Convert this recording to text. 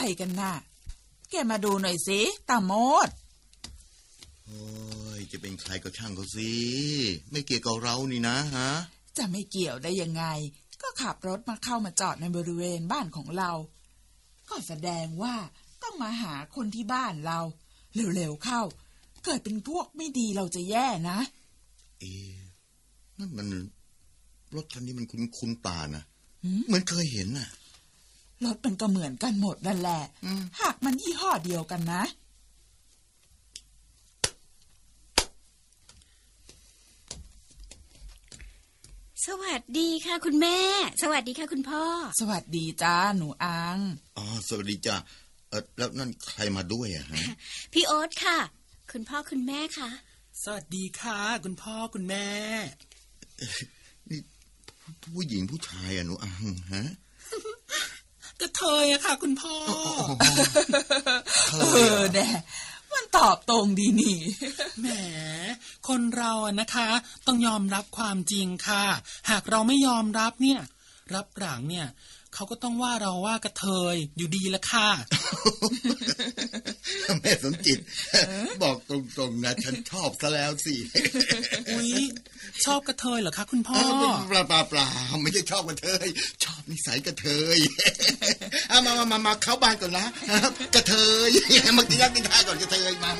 กันน่ะแกมาดูหน่อยสิตาโมดโอ้ยจะเป็นใครก็ช่างเขาสิไม่เกี่ยวกับเรานี่นะฮะจะไม่เกี่ยวได้ยังไงก็ขับรถมาเข้ามาจอดในบริเวณบ้านของเราก็แสดงว่าต้องมาหาคนที่บ้านเราเร็วๆเข้าเกิดเป็นพวกไม่ดีเราจะแย่นะนั่นมันรถคันนี้มันคุ้นๆตานะเหมือนเคยเห็นน่ะรถมันก็เหมือนกันหมดนั่นแหละหากมันยี่ห้อเดียวกันนะสวัสดีค่ะคุณแม่สวัสดีค่ะคุณพ่อสวัสดีจ้าหนูอังอ๋อสวัสดีจ้าแล้วนั่นใครมาด้วยอะฮะพี่โอ๊ตค่ะคุณพ่อคุณแม่ค่ะสวัสดีค่ะคุณพ่อคุณแม่นี่ผู้หญิงผู้ชายอะหนูอังฮะก็เธออะค่ะคุณพ่อแน่มันตอบตรงดีนี่แหมคนเราอะนะคะต้องยอมรับความจริงค่ะหากเราไม่ยอมรับเนี่ยรับหลังเนี่ยเขาก็ต้องว่าเราว่ากระเทยอยู่ดีละค่ะแม่สมจิตบอกตรงๆนะฉันชอบซะแล้วสิอุ๊ยชอบกระเทยเหรอคะคุณพ่อเปล่าไม่ใช่ชอบกระเทยชอบนิสัยกระเทยมาเข้าบ้านก่อนนะกระเทยมากินข้าวกินข้าวก่อนกระเทยมา